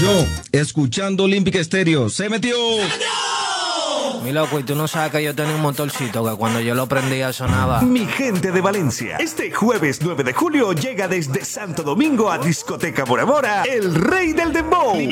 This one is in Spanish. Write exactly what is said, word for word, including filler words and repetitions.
Yo, escuchando Olímpica Estéreo, se metió. Mi loco, y tú no sabes que yo tenía un motorcito que cuando yo lo prendía sonaba. Mi gente de Valencia, este jueves nueve de julio llega desde Santo Domingo a Discoteca Bora Bora, el rey del dembow.